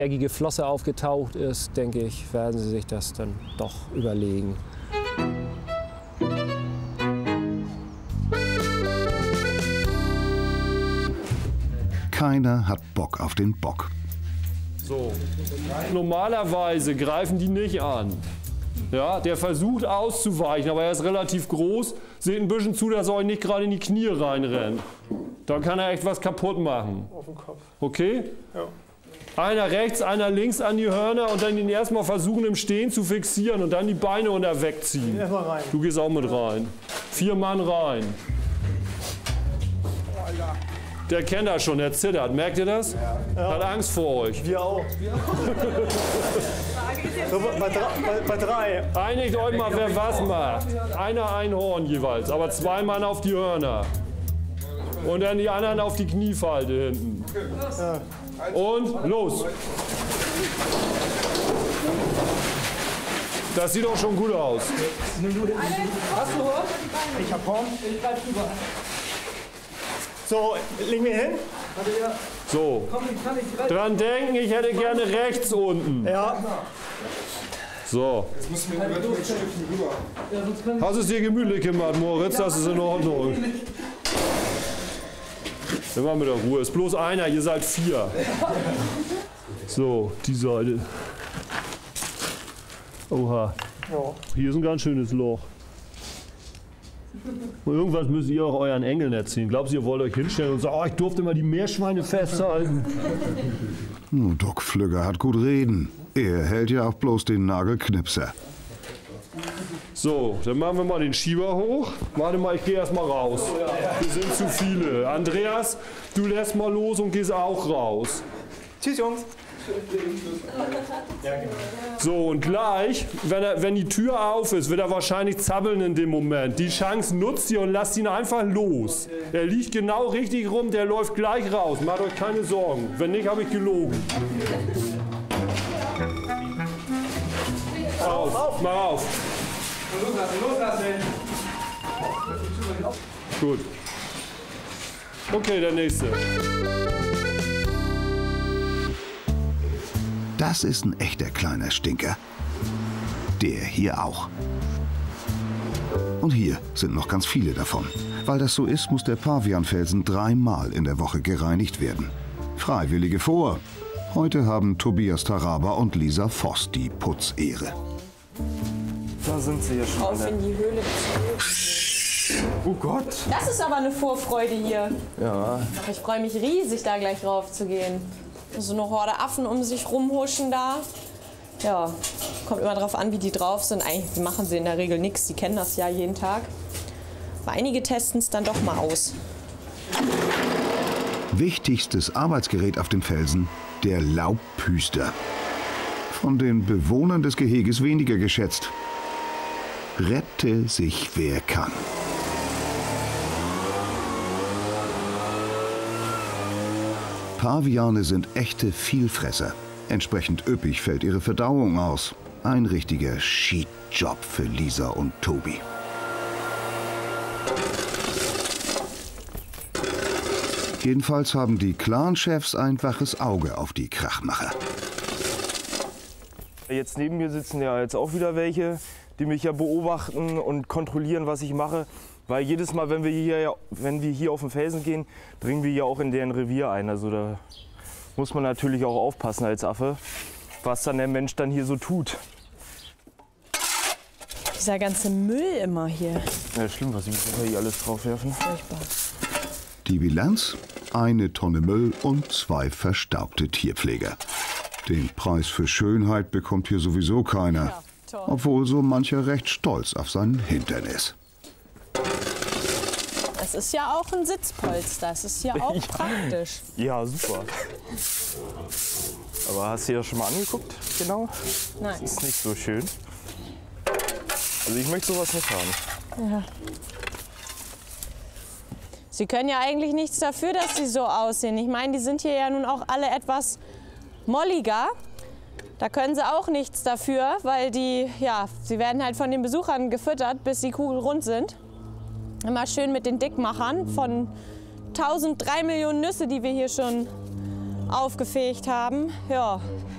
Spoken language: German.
eckige Flosse aufgetaucht ist, denke ich, werden sie sich das dann doch überlegen. Keiner hat Bock auf den Bock. So. Normalerweise greifen die nicht an. Ja, der versucht auszuweichen, aber er ist relativ groß. Seht ein bisschen zu, dass er euch nicht gerade in die Knie reinrennt. Dann kann er echt was kaputt machen. Auf den Kopf. Okay? Ja. Einer rechts, einer links an die Hörner und dann ihn erstmal versuchen im Stehen zu fixieren und dann die Beine unter wegziehen. Erstmal rein. Du gehst auch mit rein. 4 Mann rein. Der kennt das schon, der zittert. Merkt ihr das? Ja. Hat Angst vor euch. Wir auch. So, bei 3. Einigt euch mal, wer was macht. Einer ein Horn jeweils, aber 2 Mann auf die Hörner. Und dann die anderen auf die Kniefalte hinten. Ja. Und los. Das sieht doch schon gut aus. Hast du Horn? Ich hab Horn. Ich bleib drüber. So, leg mir hin. So. Dran denken, ich hätte gerne rechts unten. Ja. So. Hast es dir gemütlich gemacht, Moritz? Das ist in Ordnung. Dann machen wir da Ruhe. Ist bloß einer, ihr seid 4. So, die Seite. Oha. Hier ist ein ganz schönes Loch. Und irgendwas müsst ihr auch euren Engeln erzählen. Glaubst du, ihr wollt euch hinstellen und sagen, oh, ich durfte mal die Meerschweine festhalten? Doc Flügger hat gut reden. Er hält ja auch bloß den Nagelknipser. So, dann machen wir mal den Schieber hoch. Warte mal, ich gehe erst mal raus. Wir sind zu viele. Andreas, du lässt mal los und gehst auch raus. Tschüss, Jungs. So, und gleich, wenn die Tür auf ist, wird er wahrscheinlich zappeln in dem Moment. Die Chance nutzt ihr und lasst ihn einfach los. Er liegt genau richtig rum, der läuft gleich raus. Macht euch keine Sorgen. Wenn nicht, habe ich gelogen. Auf, mach auf. Loslassen. Gut. Okay, der nächste. Das ist ein echter kleiner Stinker. Der hier auch. Und hier sind noch ganz viele davon. Weil das so ist, muss der Pavianfelsen 3-mal in der Woche gereinigt werden. Freiwillige vor. Heute haben Tobias Taraba und Lisa Voss die Putzehre. Da sind sie ja schon Auf alle. in die Höhle. Oh Gott. Das ist aber eine Vorfreude hier. Ja. Ich freue mich riesig, da gleich rauf zu gehen. So eine Horde Affen um sich rumhuschen da. Ja, kommt immer drauf an, wie die drauf sind. Eigentlich machen sie in der Regel nichts, die kennen das ja jeden Tag. Aber einige testen es dann doch mal aus. Wichtigstes Arbeitsgerät auf dem Felsen, der Laubpüster. Von den Bewohnern des Geheges weniger geschätzt. Rette sich, wer kann. Paviane sind echte Vielfresser. Entsprechend üppig fällt ihre Verdauung aus. Ein richtiger Cheat-Job für Lisa und Tobi. Jedenfalls haben die Clan-Chefs ein waches Auge auf die Krachmacher. Jetzt neben mir sitzen ja jetzt auch wieder welche, die mich ja beobachten und kontrollieren, was ich mache. Weil jedes Mal, wenn wir hier auf den Felsen gehen, dringen wir ja auch in deren Revier ein. Also da muss man natürlich auch aufpassen als Affe, was dann der Mensch dann hier so tut. Dieser ganze Müll immer hier. Ja, schlimm, was wir hier alles draufwerfen. Furchtbar. Die Bilanz? 1 Tonne Müll und 2 verstaubte Tierpfleger. Den Preis für Schönheit bekommt hier sowieso keiner. Ja, toll. Obwohl so mancher recht stolz auf seinen Hintern ist. Es ist ja auch ein Sitzpolster, es ist ja auch praktisch. Ja, super. Aber hast du dir das schon mal angeguckt? Genau? Nein. Das ist nicht so schön. Also ich möchte sowas nicht haben. Ja. Sie können ja eigentlich nichts dafür, dass sie so aussehen. Ich meine, die sind hier ja nun auch alle etwas molliger. Da können sie auch nichts dafür, weil sie werden halt von den Besuchern gefüttert, bis die kugelrund sind. Immer schön mit den Dickmachern von 1003 Millionen Nüsse, die wir hier schon aufgefegt haben. Ja,